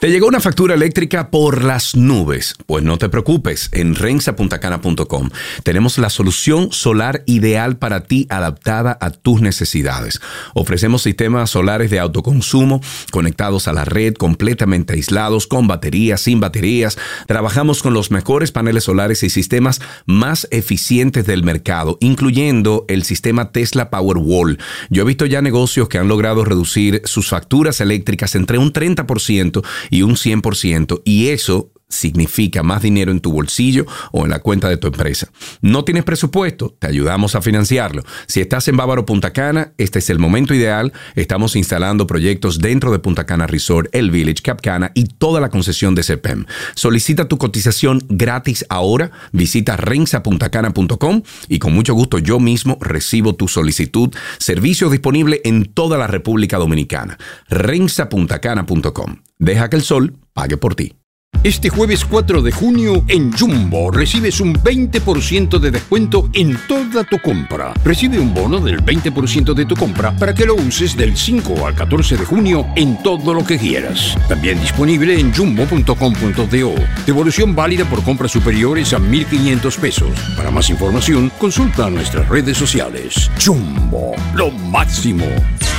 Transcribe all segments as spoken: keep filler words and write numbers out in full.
¿Te llegó una factura eléctrica por las nubes? Pues no te preocupes, en rensa punta cana punto com tenemos la solución solar ideal para ti, adaptada a tus necesidades. Ofrecemos sistemas solares de autoconsumo conectados a la red, completamente aislados, con baterías, sin baterías. Trabajamos con los mejores paneles solares y sistemas más eficientes del mercado, incluyendo el sistema Tesla Powerwall. Yo he visto ya negocios que han logrado reducir sus facturas eléctricas entre un treinta por ciento y un cien por ciento, y eso significa más dinero en tu bolsillo o en la cuenta de tu empresa. ¿No tienes presupuesto? Te ayudamos a financiarlo. Si estás en Bávaro Punta Cana, este es el momento ideal. Estamos instalando proyectos dentro de Punta Cana Resort, El Village, Cap Cana y toda la concesión de C E P E M. Solicita tu cotización gratis ahora. Visita rensa punta cana punto com y con mucho gusto yo mismo recibo tu solicitud. Servicio disponible en toda la República Dominicana. rensa punta cana punto com. Deja que el sol pague por ti. Este jueves cuatro de junio en Jumbo recibes un veinte por ciento de descuento en toda tu compra. Recibe un bono del veinte por ciento de tu compra para que lo uses del cinco al catorce de junio en todo lo que quieras. También disponible en jumbo punto com punto do. Devolución válida por compras superiores a mil quinientos pesos. Para más información, consulta nuestras redes sociales. Jumbo, lo máximo.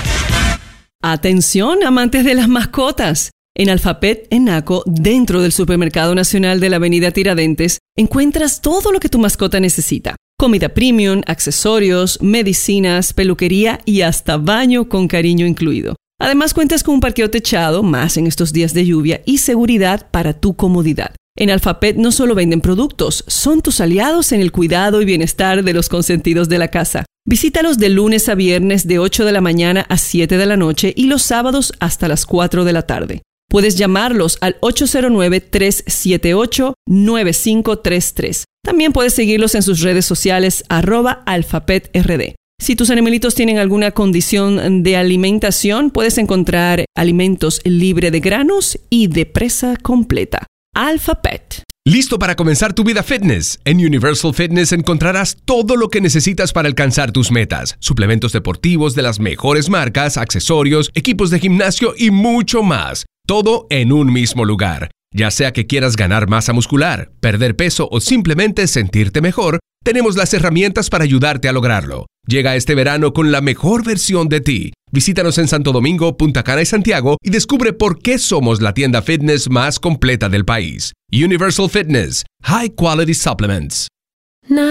Atención, amantes de las mascotas. En Alfapet Enaco, dentro del Supermercado Nacional de la Avenida Tiradentes, encuentras todo lo que tu mascota necesita. Comida premium, accesorios, medicinas, peluquería y hasta baño con cariño incluido. Además, cuentas con un parqueo techado, más en estos días de lluvia, y seguridad para tu comodidad. En Alfapet no solo venden productos, son tus aliados en el cuidado y bienestar de los consentidos de la casa. Visítalos de lunes a viernes de ocho de la mañana a siete de la noche y los sábados hasta las cuatro de la tarde. Puedes llamarlos al ocho cero nueve, tres siete ocho, nueve cinco tres tres. También puedes seguirlos en sus redes sociales, arroba alfapetrd. Si tus animalitos tienen alguna condición de alimentación, puedes encontrar alimentos libre de granos y de presa completa. Alfapet. ¿Listo para comenzar tu vida fitness? En Universal Fitness encontrarás todo lo que necesitas para alcanzar tus metas. Suplementos deportivos de las mejores marcas, accesorios, equipos de gimnasio y mucho más. Todo en un mismo lugar. Ya sea que quieras ganar masa muscular, perder peso o simplemente sentirte mejor, tenemos las herramientas para ayudarte a lograrlo. Llega este verano con la mejor versión de ti. Visítanos en Santo Domingo, Punta Cana y Santiago y descubre por qué somos la tienda fitness más completa del país. Universal Fitness. High Quality Supplements.